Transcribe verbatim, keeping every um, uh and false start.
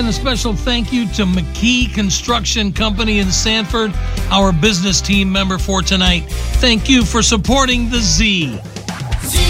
And a special thank you to McKee Construction Company in Sanford, our business team member for tonight. Thank you for supporting the Z.